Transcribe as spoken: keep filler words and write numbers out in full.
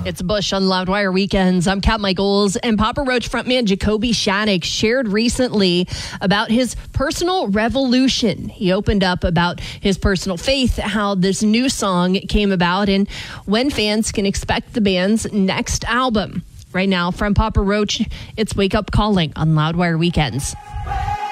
It's Bush on Loudwire Weekends. I'm Kat Michaels, and Papa Roach frontman Jacoby Shanek shared recently about his personal revolution. He opened up about his personal faith, how this new song came about, and when fans can expect the band's next album. Right now, from Papa Roach, it's Wake Up Calling on Loudwire Weekends.